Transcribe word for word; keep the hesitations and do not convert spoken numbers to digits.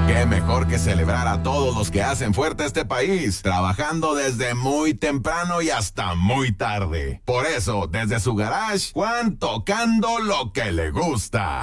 qué mejor que celebrar a todos los que hacen fuerte este país, trabajando desde muy temprano y hasta muy tarde. Por eso, desde su garage, Juan tocando lo que le gusta.